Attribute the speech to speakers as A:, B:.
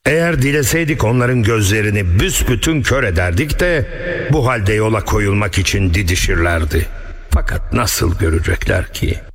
A: Eğer dileseydik onların gözlerini büsbütün kör ederdik de bu halde yola koyulmak için didişirlerdi. Fakat nasıl görecekler ki?